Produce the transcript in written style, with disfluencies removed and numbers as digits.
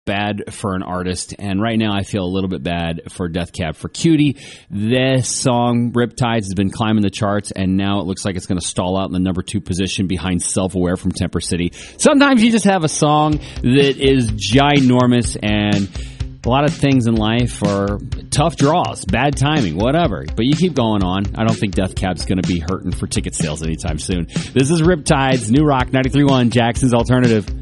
bad for an artist, and right now I feel a little bit bad for Death Cab for Cutie. This song, Riptides, has been climbing the charts, and now it looks like it's going to stall out in the number 2 position behind Self-Aware from Temper City. Sometimes you just have a song that is ginormous, and a lot of things in life are tough draws, bad timing, whatever. But you keep going on. I don't think Death Cab's going to be hurting for ticket sales anytime soon. This is Riptides, New Rock 93.1, Jackson's Alternative.